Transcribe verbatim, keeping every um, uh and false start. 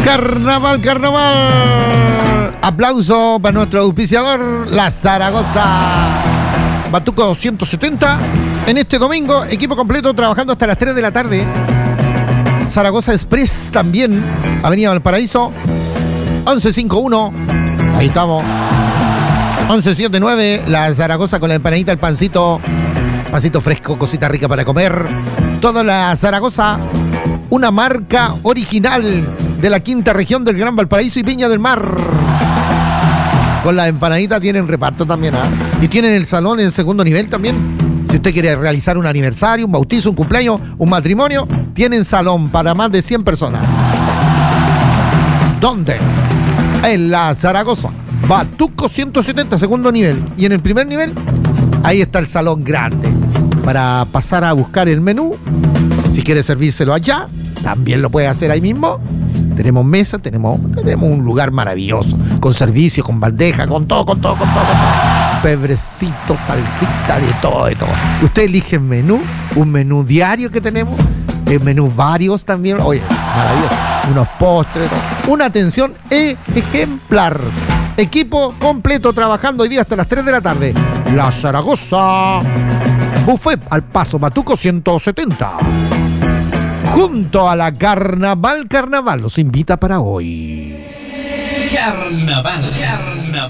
Carnaval, carnaval. Aplauso para nuestro auspiciador, la Zaragoza. Batuco ciento setenta. En este domingo, equipo completo trabajando hasta las tres de la tarde. Zaragoza Express también, Avenida Valparaíso, once cincuenta y uno. Ahí estamos. once setenta y nueve, la Zaragoza con la empanadita, el pancito. Pancito fresco, cosita rica para comer. Toda la Zaragoza, una marca original de la quinta región del Gran Valparaíso y Viña del Mar. Con la empanadita tienen reparto también, ¿eh? Y tienen el salón en el segundo nivel también. Si usted quiere realizar un aniversario, un bautizo, un cumpleaños, un matrimonio, tienen salón para más de cien personas. ¿Dónde? En la Zaragoza. Batuco ciento setenta, segundo nivel. Y en el primer nivel, ahí está el salón grande. Para pasar a buscar el menú. Si quiere servírselo allá, también lo puede hacer ahí mismo. Tenemos mesa, tenemos, tenemos un lugar maravilloso. Con servicio, con bandeja, con todo, con todo, con todo. Pebrecito, salsita, de todo, de todo. Usted elige el menú, un menú diario que tenemos, eh, menús varios también. Oye, maravilloso. Unos postres, todo. Una atención e- ejemplar. Equipo completo trabajando hoy día hasta las tres de la tarde. La Zaragoza. Buffet al paso, Batuco ciento setenta. Junto a la Carnaval, Carnaval los invita para hoy. Carnaval, Carnaval.